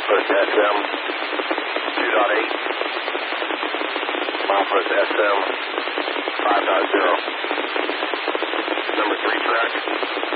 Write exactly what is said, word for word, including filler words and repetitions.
MilePost S M two point eight, MilePost S M five point zero. Number three track.